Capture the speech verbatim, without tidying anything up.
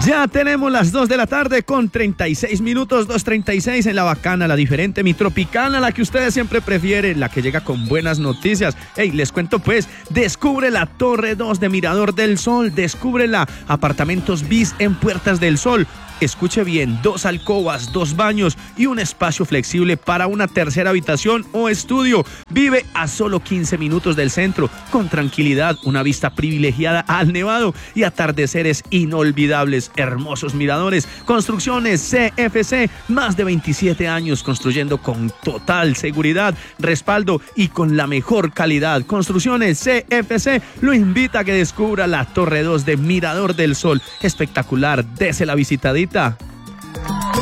Ya tenemos las dos de la tarde con treinta y seis minutos, dos treinta y seis en la bacana, la diferente, mi tropicana, la que ustedes siempre prefieren, la que llega con buenas noticias. Hey, les cuento pues, descubre la Torre dos de Mirador del Sol, descubre la Apartamentos Bis en Puertas del Sol. Escuche bien, dos alcobas, dos baños y un espacio flexible para una tercera habitación o estudio. Vive a solo quince minutos del centro, con tranquilidad, una vista privilegiada al Nevado y atardeceres inolvidables, hermosos miradores. Construcciones C F C, más de veintisiete años construyendo con total seguridad, respaldo y con la mejor calidad. Construcciones C F C lo invita a que descubra la Torre dos de Mirador del Sol. Espectacular, dese la visitadita.